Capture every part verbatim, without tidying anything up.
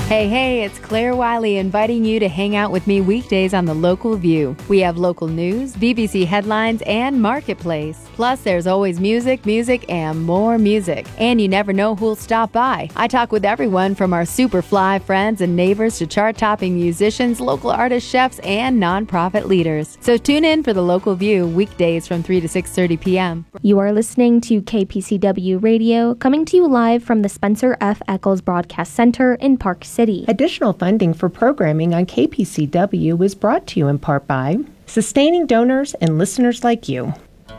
Hey, hey, it's Claire Wiley inviting you to hang out with me weekdays on The Local View. We have local news, B B C headlines, and Marketplace. Plus, there's always music, music, and more music. And you never know who'll stop by. I talk with everyone from our super fly friends and neighbors to chart-topping musicians, local artists, chefs, and nonprofit leaders. So tune in for The Local View weekdays from three to six thirty p.m. You are listening to K P C W Radio, coming to you live from the Spencer F. Eccles Broadcast Center in Park City. Additional funding for programming on K P C W is brought to you in part by sustaining donors and listeners like you.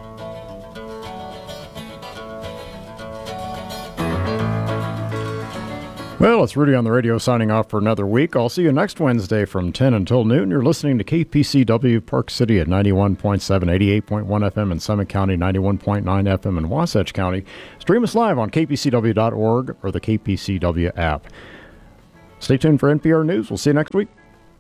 Well, it's Rudy on the radio signing off for another week. I'll see you next Wednesday from ten until noon. You're listening to K P C W Park City at ninety-one point seven, eighty-eight point one F M in Summit County, ninety-one point nine F M in Wasatch County. Stream us live on K P C W dot org or the K P C W app. Stay tuned for N P R News. We'll see you next week.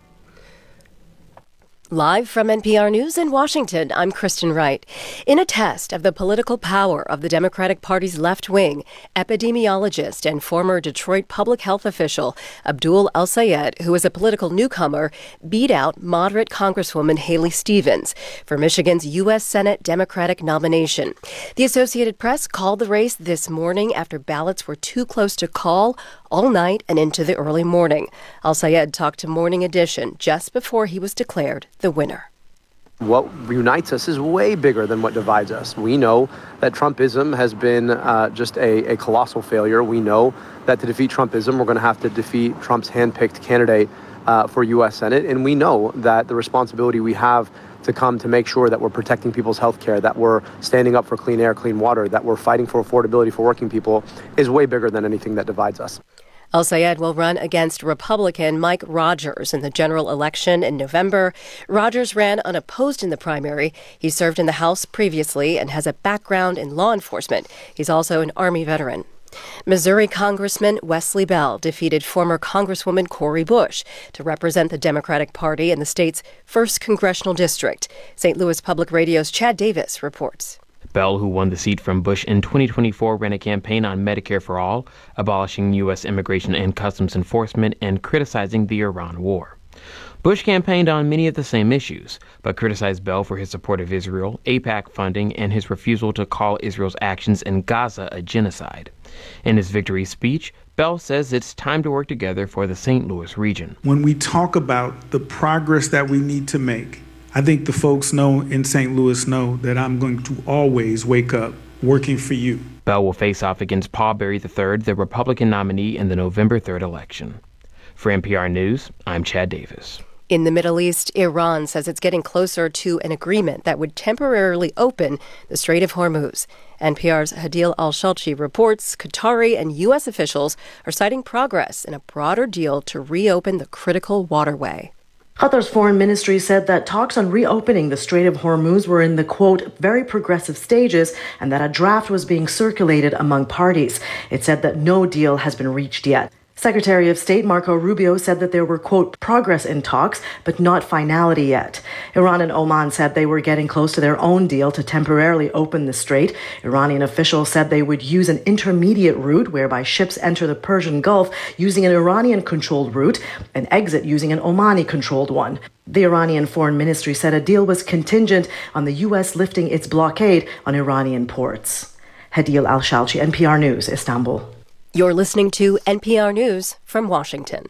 Live from N P R News in Washington, I'm Kristen Wright. In a test of the political power of the Democratic Party's left wing, epidemiologist and former Detroit public health official Abdul El-Sayed, who is a political newcomer, beat out moderate Congresswoman Haley Stevens for Michigan's U S Senate Democratic nomination. The Associated Press called the race this morning after ballots were too close to call all night and into the early morning. El-Sayed talked to Morning Edition just before he was declared the winner. What unites us is way bigger than what divides us. We know that Trumpism has been uh, just a, a colossal failure. We know that to defeat Trumpism, we're going to have to defeat Trump's handpicked candidate uh, for U S Senate. And we know that the responsibility we have to come to make sure that we're protecting people's health care, that we're standing up for clean air, clean water, that we're fighting for affordability for working people is way bigger than anything that divides us. El-Sayed will run against Republican Mike Rogers in the general election in November. Rogers ran unopposed in the primary. He served in the House previously and has a background in law enforcement. He's also an Army veteran. Missouri Congressman Wesley Bell defeated former Congresswoman Cori Bush to represent the Democratic Party in the state's first congressional district. Saint Louis Public Radio's Chad Davis reports. Bell, who won the seat from Bush in twenty twenty-four, ran a campaign on Medicare for All, abolishing U S immigration and customs enforcement, and criticizing the Iran war. Bush campaigned on many of the same issues, but criticized Bell for his support of Israel, AIPAC funding, and his refusal to call Israel's actions in Gaza a genocide. In his victory speech, Bell says it's time to work together for the Saint Louis region. When we talk about the progress that we need to make, I think the folks know in Saint Louis know that I'm going to always wake up working for you. Bell will face off against Paul Berry the third, the Republican nominee in the November third election. For N P R News, I'm Chad Davis. In the Middle East, Iran says it's getting closer to an agreement that would temporarily open the Strait of Hormuz. N P R's Hadil Al-Shalchi reports Qatari and U S officials are citing progress in a broader deal to reopen the critical waterway. Qatar's foreign ministry said that talks on reopening the Strait of Hormuz were in the, quote, very progressive stages and that a draft was being circulated among parties. It said that no deal has been reached yet. Secretary of State Marco Rubio said that there were, quote, progress in talks, but not finality yet. Iran and Oman said they were getting close to their own deal to temporarily open the strait. Iranian officials said they would use an intermediate route whereby ships enter the Persian Gulf using an Iranian-controlled route and exit using an Omani-controlled one. The Iranian Foreign Ministry said a deal was contingent on the U S lifting its blockade on Iranian ports. Hadil Al-Shalchi, N P R News, Istanbul. You're listening to N P R News from Washington.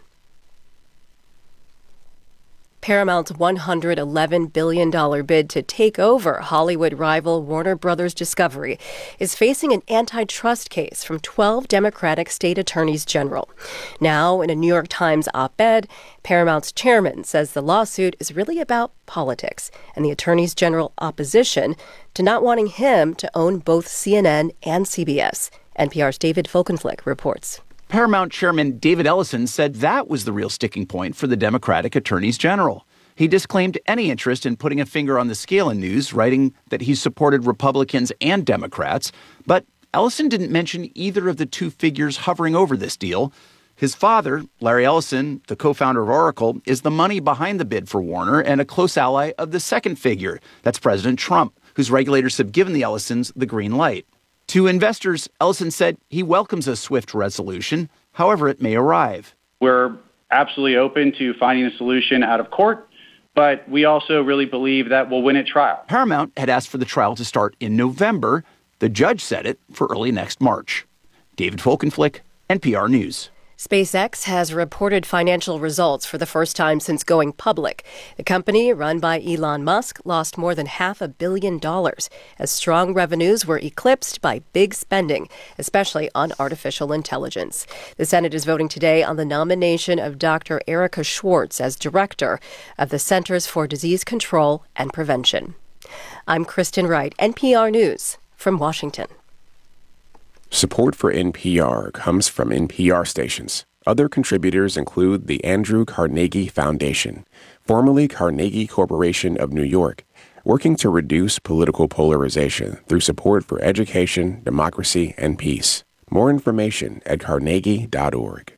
Paramount's one hundred eleven billion dollars bid to take over Hollywood rival Warner Brothers Discovery is facing an antitrust case from twelve Democratic state attorneys general. Now, in a New York Times op-ed, Paramount's chairman says the lawsuit is really about politics and the attorneys general opposition to not wanting him to own both C N N and C B S. N P R's David Folkenflik reports. Paramount Chairman David Ellison said that was the real sticking point for the Democratic attorneys general. He disclaimed any interest in putting a finger on the scale in news, writing that he supported Republicans and Democrats. But Ellison didn't mention either of the two figures hovering over this deal. His father, Larry Ellison, the co-founder of Oracle, is the money behind the bid for Warner and a close ally of the second figure. That's President Trump, whose regulators have given the Ellisons the green light. To investors, Ellison said he welcomes a swift resolution, however it may arrive. We're absolutely open to finding a solution out of court, but we also really believe that we'll win at trial. Paramount had asked for the trial to start in November. The judge set it for early next March. David Folkenflik, N P R News. SpaceX has reported financial results for the first time since going public. The company, run by Elon Musk, lost more than half a billion dollars as strong revenues were eclipsed by big spending, especially on artificial intelligence. The Senate is voting today on the nomination of Doctor Erica Schwartz as director of the Centers for Disease Control and Prevention. I'm Kristen Wright, N P R News from Washington. Support for N P R comes from N P R stations. Other contributors include the Andrew Carnegie Foundation, formerly Carnegie Corporation of New York, working to reduce political polarization through support for education, democracy, and peace. More information at carnegie dot org.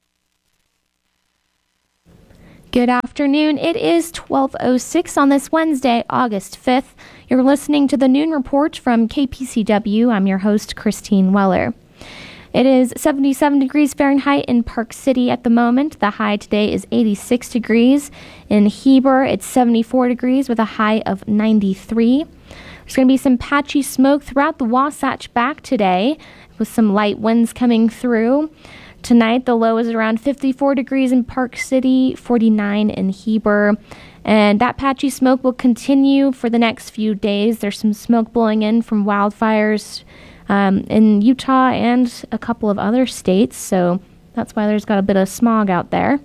Good afternoon. It is twelve oh six on this Wednesday, August fifth. You're listening to the Noon Report from K P C W. I'm your host, Christine Weller. It is seventy-seven degrees Fahrenheit in Park City at the moment. The high today is eighty-six degrees. In Heber, it's seventy-four degrees with a high of ninety-three. There's going to be some patchy smoke throughout the Wasatch Back today with some light winds coming through. Tonight, the low is around fifty-four degrees in Park City, forty-nine in Heber. And that patchy smoke will continue for the next few days. There's some smoke blowing in from wildfires um, in Utah and a couple of other states. So that's why there's got a bit of smog out there.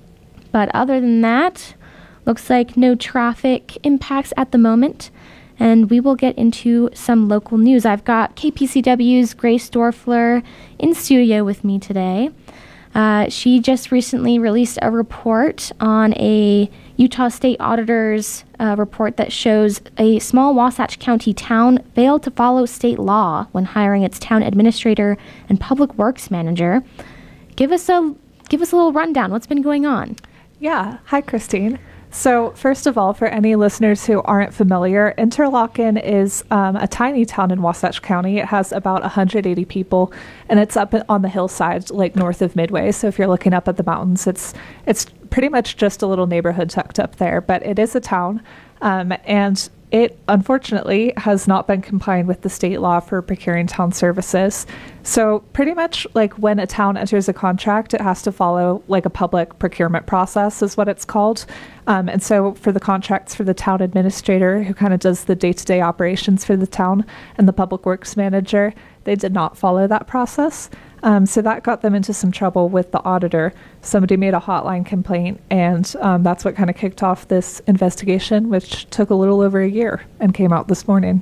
But other than that, looks like no traffic impacts at the moment. And we will get into some local news. I've got K P C W's Grace Dorfler in studio with me today. Uh, she just recently released a report on a Utah State Auditor's uh, report that shows a small Wasatch County town failed to follow state law when hiring its town administrator and public works manager. Give us a give us a little rundown. What's been going on? Yeah. Hi, Christine. So first of all, for any listeners who aren't familiar, Interlochen is um, a tiny town in Wasatch County. It has about one hundred eighty people, and it's up on the hillside, like north of Midway. So if you're looking up at the mountains, it's it's pretty much just a little neighborhood tucked up there. But it is a town, um, and it unfortunately has not been complying with the state law for procuring town services. So pretty much like when a town enters a contract, it has to follow like a public procurement process is what it's called. Um, and so for the contracts for the town administrator who kind of does the day-to-day operations for the town and the public works manager, they did not follow that process. Um, so that got them into some trouble with the auditor. Somebody made a hotline complaint, and um, that's what kind of kicked off this investigation, which took a little over a year and came out this morning.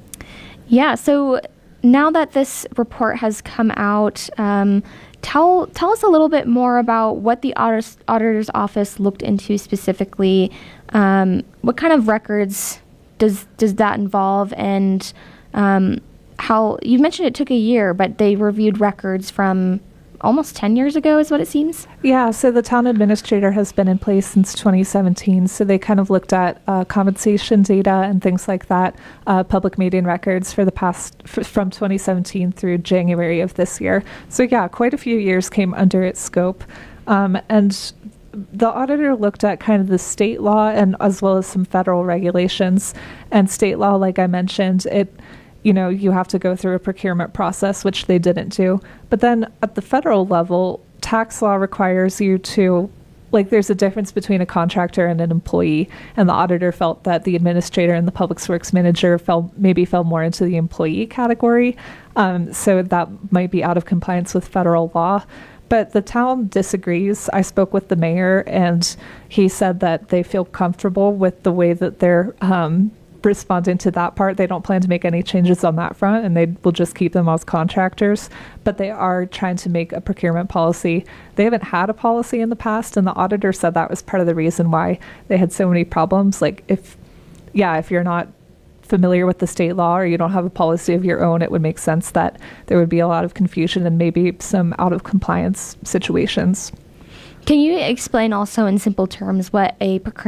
Yeah, so now that this report has come out, um, tell tell us a little bit more about what the auditor's, auditor's office looked into specifically. Um, what kind of records does does that involve, and um, how you mentioned it took a year, but they reviewed records from almost ten years ago is what it seems. Yeah, so the town administrator has been in place since twenty seventeen. So they kind of looked at uh, compensation data and things like that, uh, public meeting records for the past, f- from twenty seventeen through January of this year. So yeah, quite a few years came under its scope. Um, and the auditor looked at kind of the state law and as well as some federal regulations. And state law, like I mentioned, it you know, you have to go through a procurement process, which they didn't do. But then at the federal level, tax law requires you to, like, there's a difference between a contractor and an employee. And the auditor felt that the administrator and the public works manager fell, maybe fell more into the employee category. Um, so that might be out of compliance with federal law. But the town disagrees. I spoke with the mayor, and he said that they feel comfortable with the way that they're um, responding to that part. They don't plan to make any changes on that front, and they will just keep them as contractors. But they are trying to make a procurement policy. They haven't had a policy in the past, and the auditor said that was part of the reason why they had so many problems. Like if, yeah, if you're not familiar with the state law or you don't have a policy of your own, it would make sense that there would be a lot of confusion and maybe some out of compliance situations. Can you explain also in simple terms what a procurement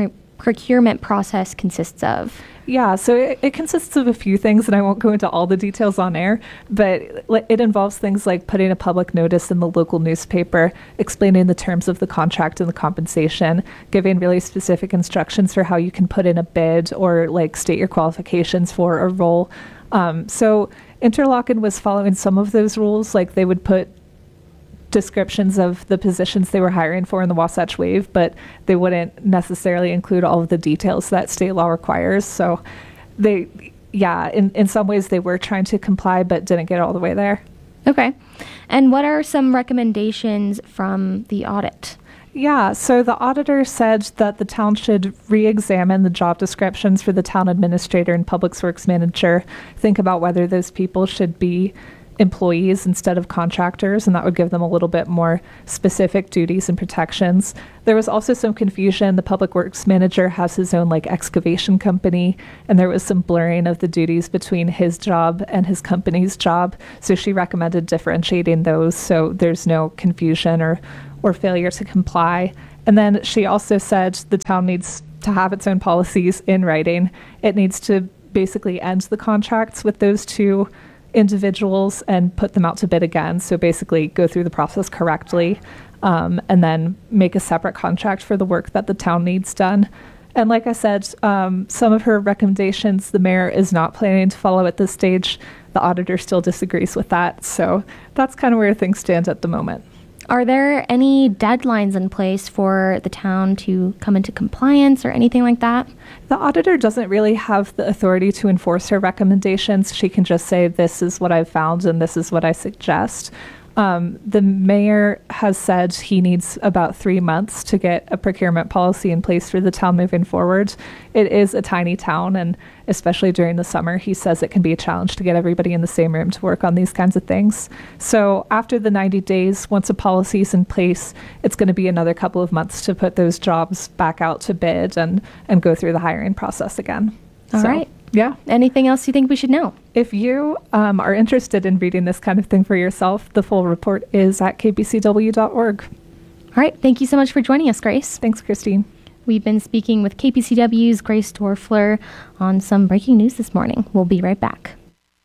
procurement process consists of. Yeah, so it, it consists of a few things, and I won't go into all the details on air, but it involves things like putting a public notice in the local newspaper, explaining the terms of the contract and the compensation, giving really specific instructions for how you can put in a bid or like state your qualifications for a role. Um, so Interlochen was following some of those rules, like they would put descriptions of the positions they were hiring for in the Wasatch Wave, but they wouldn't necessarily include all of the details that state law requires. So they, yeah, in, in some ways they were trying to comply, but didn't get all the way there. Okay. And what are some recommendations from the audit? Yeah, so the auditor said that the town should re-examine the job descriptions for the town administrator and public works manager, think about whether those people should be employees instead of contractors, and that would give them a little bit more specific duties and protections. There was also some confusion. The public works manager has his own like excavation company, and there was some blurring of the duties between his job and his company's job. So she recommended differentiating those so there's no confusion or or failure to comply. And then she also said the town needs to have its own policies in writing. It needs to basically end the contracts with those two individuals and put them out to bid again. So basically go through the process correctly, um, and then make a separate contract for the work that the town needs done. And like I said, um, some of her recommendations the mayor is not planning to follow at this stage. The auditor still disagrees with that. So that's kind of where things stand at the moment. Are there any deadlines in place for the town to come into compliance or anything like that? The auditor doesn't really have the authority to enforce her recommendations. She can just say, this is what I've found and this is what I suggest. Um, the mayor has said he needs about three months to get a procurement policy in place for the town moving forward. It is a tiny town, and especially during the summer, he says it can be a challenge to get everybody in the same room to work on these kinds of things. So after the ninety days, once a policy is in place, it's going to be another couple of months to put those jobs back out to bid and, and go through the hiring process again. All so, right. Yeah. Anything else you think we should know? If you um, are interested in reading this kind of thing for yourself, the full report is at k p c w dot org. All right. Thank you so much for joining us, Grace. Thanks, Christine. We've been speaking with K P C W's Grace Dorfler on some breaking news this morning. We'll be right back.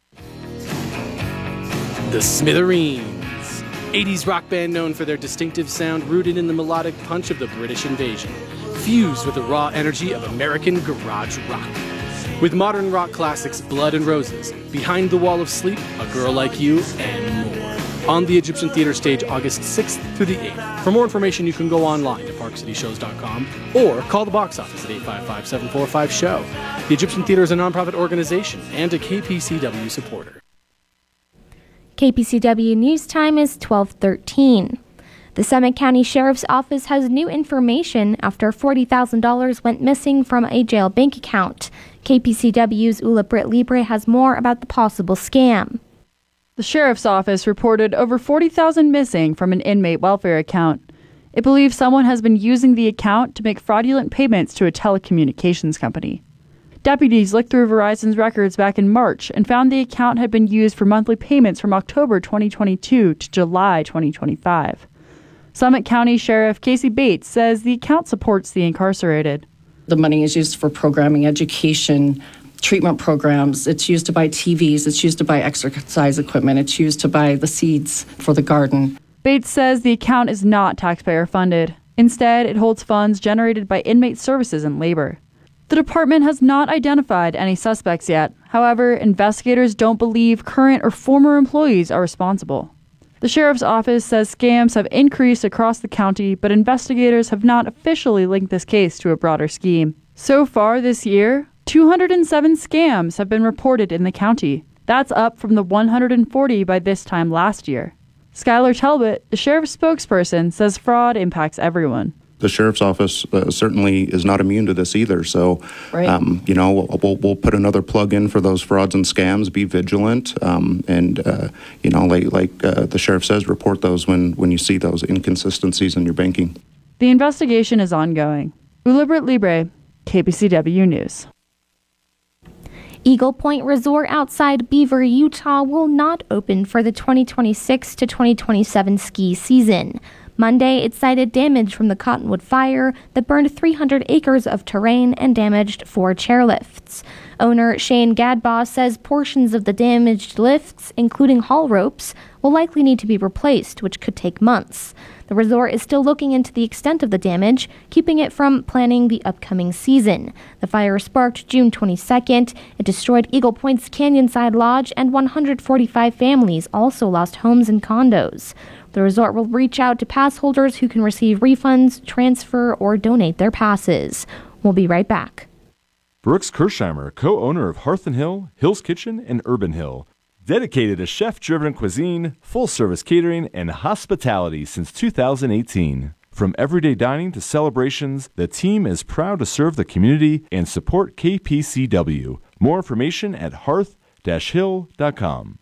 The Smithereens, eighties rock band known for their distinctive sound rooted in the melodic punch of the British invasion, fused with the raw energy of American garage rock. With modern rock classics Blood and Roses, Behind the Wall of Sleep, A Girl Like You, and more. On the Egyptian Theater stage August sixth through the eighth. For more information, you can go online to park city shows dot com or call the box office at eight five five, seven four five, S H O W. The Egyptian Theater is a nonprofit organization and a K P C W supporter. K P C W News Time is twelve thirteen. The Summit County Sheriff's Office has new information after forty thousand dollars went missing from a jail bank account. K P C W's Ula Britt Libre has more about the possible scam. The Sheriff's Office reported over forty thousand dollars missing from an inmate welfare account. It believes someone has been using the account to make fraudulent payments to a telecommunications company. Deputies looked through Verizon's records back in March and found the account had been used for monthly payments from October twenty twenty-two to July twenty twenty-five. Summit County Sheriff Casey Bates says the account supports the incarcerated. The money is used for programming, education, treatment programs. It's used to buy T Vs. It's used to buy exercise equipment. It's used to buy the seeds for the garden. Bates says the account is not taxpayer funded. Instead, it holds funds generated by inmate services and labor. The department has not identified any suspects yet. However, investigators don't believe current or former employees are responsible. The Sheriff's Office says scams have increased across the county, but investigators have not officially linked this case to a broader scheme. So far this year, two hundred seven scams have been reported in the county. That's up from the one hundred forty by this time last year. Skylar Talbot, the sheriff's spokesperson, says fraud impacts everyone. The sheriff's office uh, certainly is not immune to this either. So, right. um, you know, we'll, we'll, we'll put another plug in for those frauds and scams. Be vigilant, um, and uh, you know, like like uh, the sheriff says, report those when when you see those inconsistencies in your banking. The investigation is ongoing. Ula Britt Libre, K P C W News. Eagle Point Resort outside Beaver, Utah will not open for the twenty twenty-six to twenty twenty-seven ski season. Monday, it cited damage from the Cottonwood fire that burned three hundred acres of terrain and damaged four chairlifts. Owner Shane Gadboss says portions of the damaged lifts, including haul ropes, will likely need to be replaced, which could take months. The resort is still looking into the extent of the damage, keeping it from planning the upcoming season. The fire sparked June twenty-second. It destroyed Eagle Point's Canyonside Lodge, and one hundred forty-five families also lost homes and condos. The resort will reach out to pass holders who can receive refunds, transfer, or donate their passes. We'll be right back. Brooks Kirshheimer, co-owner of Hearth and Hill, Hill's Kitchen, and Urban Hill. Dedicated to chef-driven cuisine, full-service catering, and hospitality since two thousand eighteen. From everyday dining to celebrations, the team is proud to serve the community and support K P C W. More information at hearth dash hill dot com.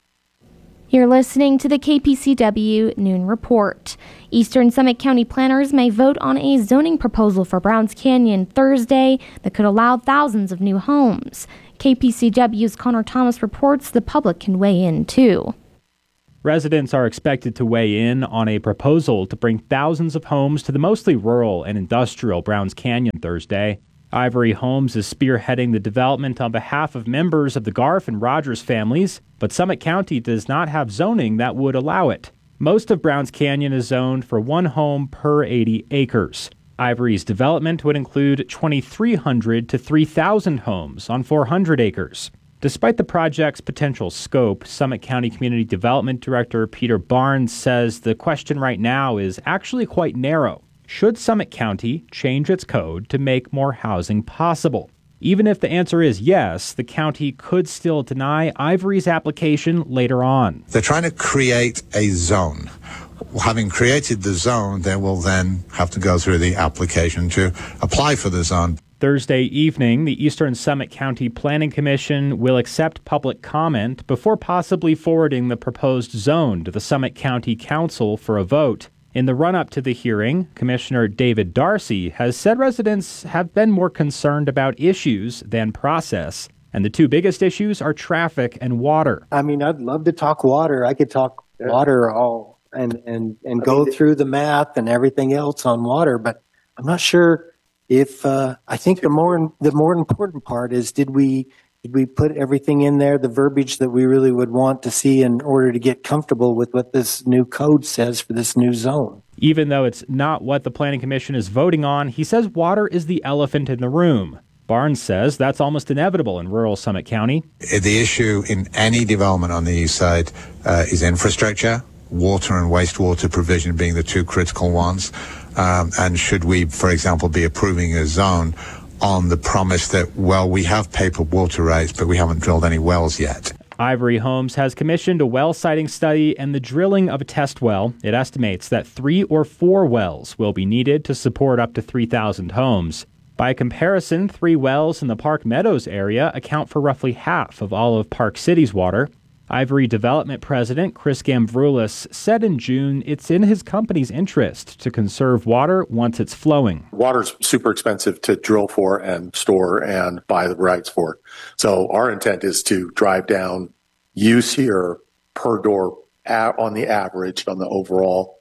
You're listening to the K P C W Noon Report. Eastern Summit County planners may vote on a zoning proposal for Browns Canyon Thursday that could allow thousands of new homes. K P C W's Connor Thomas reports the public can weigh in, too. Residents are expected to weigh in on a proposal to bring thousands of homes to the mostly rural and industrial Browns Canyon Thursday. Ivory Homes is spearheading the development on behalf of members of the Garf and Rogers families, but Summit County does not have zoning that would allow it. Most of Browns Canyon is zoned for one home per eighty acres. Ivory's development would include twenty-three hundred to three thousand homes on four hundred acres. Despite the project's potential scope, Summit County Community Development Director Peter Barnes says the question right now is actually quite narrow. Should Summit County change its code to make more housing possible? Even if the answer is yes, the county could still deny Ivory's application later on. They're trying to create a zone. Having created the zone, they will then have to go through the application to apply for the zone. Thursday evening, the Eastern Summit County Planning Commission will accept public comment before possibly forwarding the proposed zone to the Summit County Council for a vote. In the run-up to the hearing, Commissioner David Darcy has said residents have been more concerned about issues than process, and the two biggest issues are traffic and water. I mean, I'd love to talk water. I could talk water all and, and, and go through the math and everything else on water, but I'm not sure if uh, I think the more the more important part is did we did we put everything in there, the verbiage that we really would want to see in order to get comfortable with what this new code says for this new zone. Even though it's not what the Planning Commission is voting on, he says water is the elephant in the room. Barnes says that's almost inevitable in rural Summit County. The issue in any development on the east side uh, is infrastructure, water and wastewater provision being the two critical ones. Um, and should we, for example, be approving a zone on the promise that, well, we have paper water rights, but we haven't drilled any wells yet? Ivory Homes has commissioned a well siting study and the drilling of a test well. It estimates that three or four wells will be needed to support up to three thousand homes. By comparison, three wells in the Park Meadows area account for roughly half of all of Park City's water. Ivory Development President Chris Gambroulis said in June it's in his company's interest to conserve water once it's flowing. Water's super expensive to drill for and store and buy the rights for. So our intent is to drive down use here per door on the average on the overall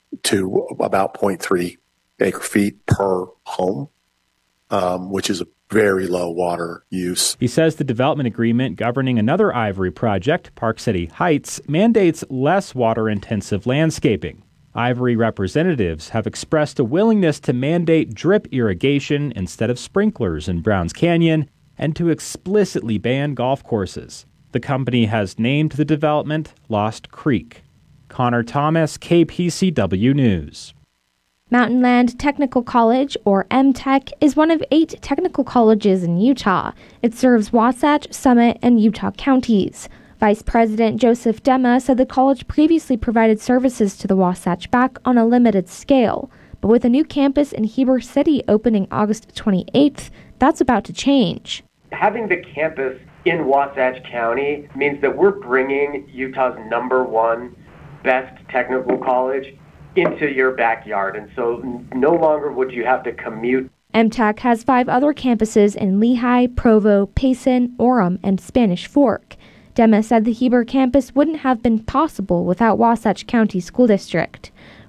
to about zero point three acre feet per home, um, which is a very low water use. He says the development agreement governing another Ivory project, Park City Heights, mandates less water-intensive landscaping. Ivory representatives have expressed a willingness to mandate drip irrigation instead of sprinklers in Browns Canyon and to explicitly ban golf courses. The company has named the development Lost Creek. Connor Thomas, K P C W News. Mountainland Technical College, or M Tech, is one of eight technical colleges in Utah. It serves Wasatch, Summit, and Utah counties. Vice President Joseph Dema said the college previously provided services to the Wasatch Back on a limited scale. But with a new campus in Heber City opening August twenty-eighth, that's about to change. Having the campus in Wasatch County means that we're bringing Utah's number one best technical college into your backyard, and so no longer would you have to commute. M Tech has five other campuses in Lehigh, Provo, Payson, Orem, and Spanish Fork. Dema said the Heber campus wouldn't have been possible without Wasatch County School District.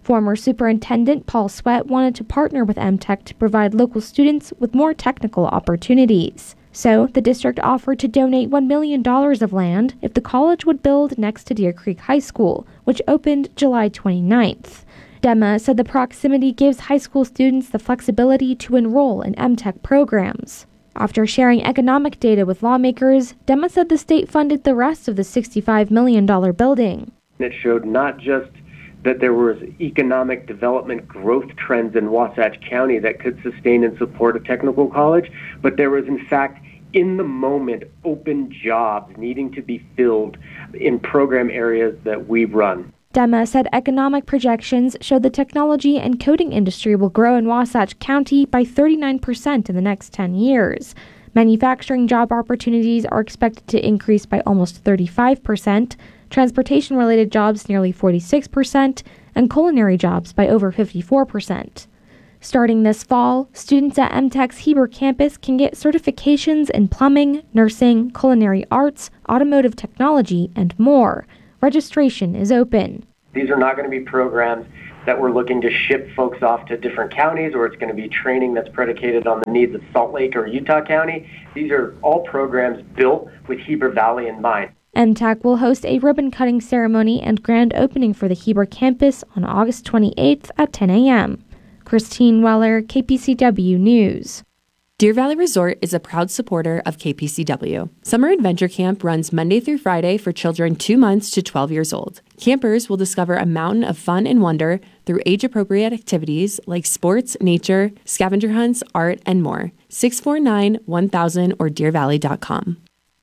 Former Superintendent Paul Sweat wanted to partner with M Tech to provide local students with more technical opportunities. So, the district offered to donate one million dollars of land if the college would build next to Deer Creek High School, which opened July twenty-ninth. DEMA said the proximity gives high school students the flexibility to enroll in M Tech programs. After sharing economic data with lawmakers, DEMA said the state funded the rest of the sixty-five million dollars building. It showed not just that there was economic development growth trends in Wasatch County that could sustain and support a technical college, but there was, in fact, in the moment, open jobs needing to be filled in program areas that we run. DEMA said economic projections show the technology and coding industry will grow in Wasatch County by thirty-nine percent in the next ten years. Manufacturing job opportunities are expected to increase by almost thirty-five percent, transportation-related jobs nearly forty-six percent, and culinary jobs by over fifty-four percent. Starting this fall, students at M Tech's Heber campus can get certifications in plumbing, nursing, culinary arts, automotive technology, and more. Registration is open. These are not going to be programs that we're looking to ship folks off to different counties, or it's going to be training that's predicated on the needs of Salt Lake or Utah County. These are all programs built with Heber Valley in mind. M Tech will host a ribbon-cutting ceremony and grand opening for the Heber campus on August twenty-eighth at ten a.m. Christine Weller, K P C W News. Deer Valley Resort is a proud supporter of K P C W. Summer Adventure Camp runs Monday through Friday for children two months to twelve years old. Campers will discover a mountain of fun and wonder through age-appropriate activities like sports, nature, scavenger hunts, art, and more. six four nine, one thousand or deer valley dot com.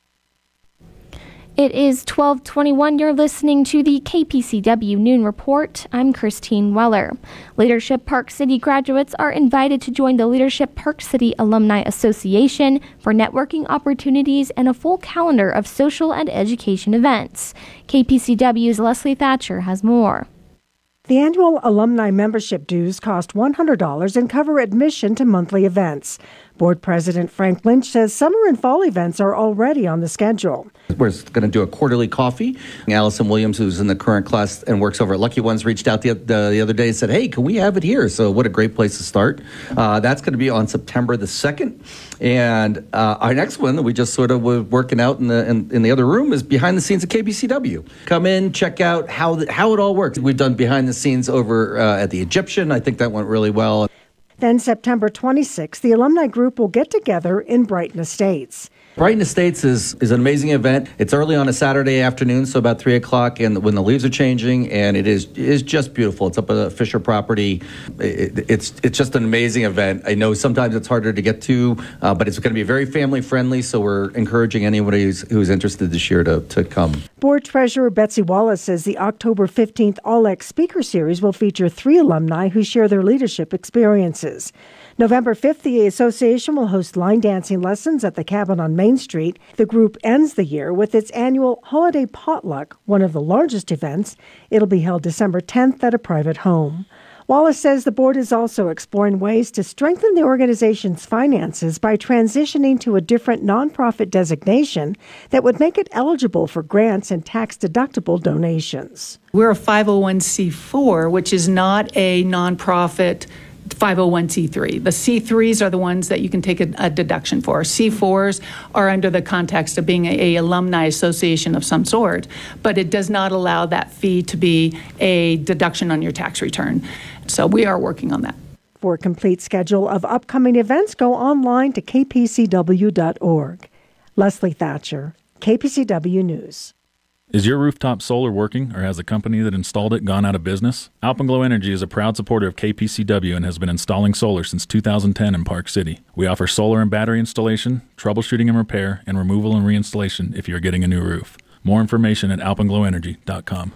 It is twelve twenty-one. You're listening to the K P C W Noon Report. I'm Christine Weller. Leadership Park City graduates are invited to join the Leadership Park City Alumni Association for networking opportunities and a full calendar of social and education events. K P C W's Leslie Thatcher has more. The annual alumni membership dues cost one hundred dollars and cover admission to monthly events. Board President Frank Lynch says summer and fall events are already on the schedule. We're going to do a quarterly coffee. Allison Williams, who's in the current class and works over at Lucky Ones, reached out the, the, the other day and said, hey, can we have it here? So what a great place to start. Uh, that's going to be on September the second. And uh, our next one that we just sort of were working out in the in, in the other room is behind the scenes of K P C W. Come in, check out how, the, how it all works. We've done behind the scenes over uh, at the Egyptian. I think that went really well. Then September twenty-sixth, the alumni group will get together in Brighton Estates. Brighton Estates is, is an amazing event. It's early on a Saturday afternoon, so about three o'clock, and when the leaves are changing, and it is is just beautiful. It's up at a Fisher property. It, it's it's just an amazing event. I know sometimes it's harder to get to, uh, but it's going to be very family friendly, so we're encouraging anybody who's, who's interested this year to, to come. Board Treasurer Betsy Wallace says the October fifteenth All-Ex Speaker Series will feature three alumni who share their leadership experiences. November fifth, the association will host line dancing lessons at the Cabin on Main Street. The group ends the year with its annual Holiday Potluck, one of the largest events. It'll be held December tenth at a private home. Wallace says the board is also exploring ways to strengthen the organization's finances by transitioning to a different nonprofit designation that would make it eligible for grants and tax-deductible donations. We're a five oh one c four, which is not a nonprofit five oh one c three. The C threes are the ones that you can take a, a deduction for. C fours are under the context of being a, a alumni association of some sort, but it does not allow that fee to be a deduction on your tax return. So we are working on that. For a complete schedule of upcoming events, go online to k p c w dot org. Leslie Thatcher, K P C W News. Is your rooftop solar working, or has the company that installed it gone out of business? Alpenglow Energy is a proud supporter of K P C W and has been installing solar since two thousand ten in Park City. We offer solar and battery installation, troubleshooting and repair, and removal and reinstallation if you're getting a new roof. More information at alpenglow energy dot com.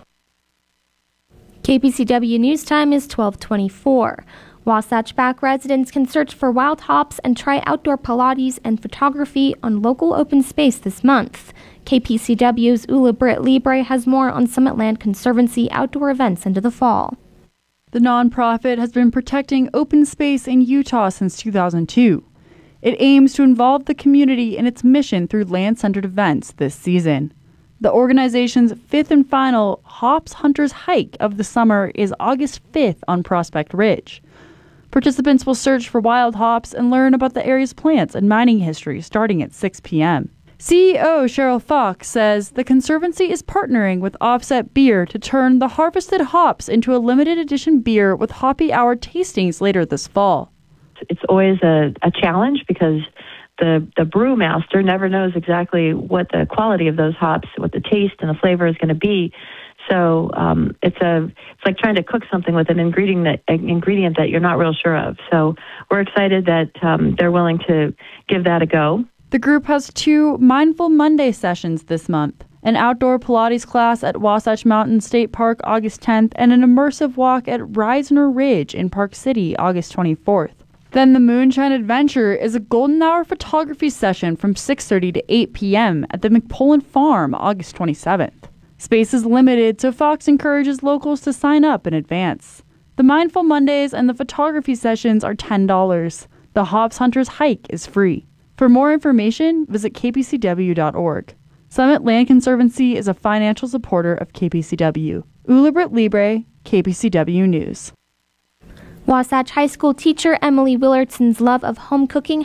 K P C W News Time is twelve twenty-four. Wasatch Back residents can search for wild hops and try outdoor Pilates and photography on local open space this month. K P C W's Ula Britt Libre has more on Summit Land Conservancy outdoor events into the fall. The nonprofit has been protecting open space in Utah since two thousand two. It aims to involve the community in its mission through land-centered events this season. The organization's fifth and final Hops Hunters Hike of the summer is August fifth on Prospect Ridge. Participants will search for wild hops and learn about the area's plants and mining history starting at six p.m. C E O Cheryl Fox says the Conservancy is partnering with Offset Beer to turn the harvested hops into a limited edition beer with Hoppy Hour tastings later this fall. It's always a, a challenge because the, the brewmaster never knows exactly what the quality of those hops, what the taste and the flavor is going to be. So um, it's a it's like trying to cook something with an ingredient that an ingredient that you're not real sure of. So we're excited that um, they're willing to give that a go. The group has two Mindful Monday sessions this month, an outdoor Pilates class at Wasatch Mountain State Park August tenth, and an immersive walk at Reisner Ridge in Park City August twenty-fourth. Then the Moonshine Adventure is a golden hour photography session from six thirty to eight p.m. at the McPullen Farm August twenty-seventh. Space is limited, so Fox encourages locals to sign up in advance. The Mindful Mondays and the photography sessions are ten dollars. The Hops Hunters Hike is free. For more information, visit k p c w dot org. Summit Land Conservancy is a financial supporter of K P C W. Ulibrit Libre, K P C W News. Wasatch High School teacher Emily Willardson's love of home cooking